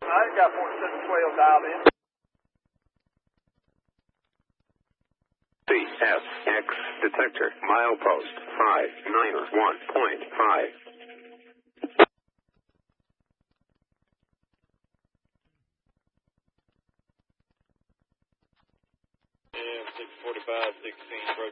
I got 4712 dialed in. CSX detector, milepost 591.5. Yeah, 645, 16, approach.